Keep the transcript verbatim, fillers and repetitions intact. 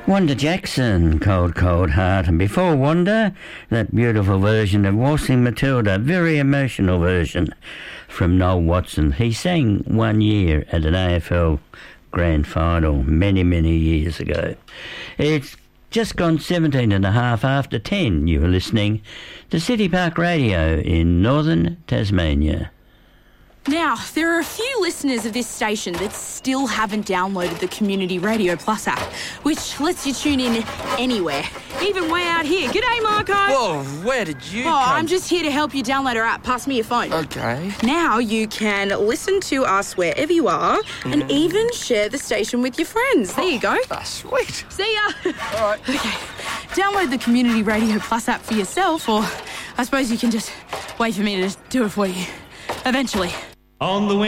Wanda Jackson, Cold Cold Heart, and before Wanda, that beautiful version of Waltzing Matilda, very emotional version from Noel Watson. He sang one year at an A F L Grand Final many, many years ago. It's just gone seventeen and a half after ten. You are listening to City Park Radio in northern Tasmania. Now, there are a few listeners of this station that still haven't downloaded the Community Radio Plus app, which lets you tune in anywhere, even way out here. G'day, Marco. Whoa, where did you Oh, come? I'm just here to help you download our app. Pass me your phone. Okay. Now you can listen to us wherever you are and Mm. even share the station with your friends. There you go. Ah, sweet. See ya. All right. Okay, download the Community Radio Plus app for yourself, or I suppose you can just wait for me to do it for you. Eventually. On the